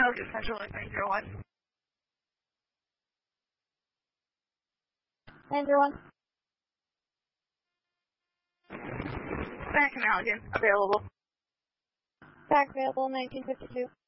Malibu Central 901. 901. Back in Allegan. Available. Back available 1952.